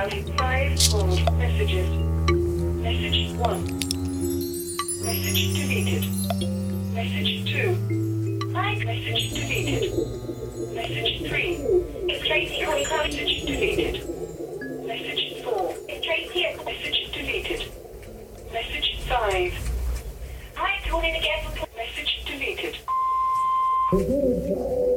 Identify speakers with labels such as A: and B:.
A: have 5 old messages. Message 1. Message deleted. Message 2. Hi, message deleted. Message 3. It's Tracy Honeycomb. Message deleted. Message 4. It's Tracy. Message deleted. Message 5. Hi, calling again. Message deleted.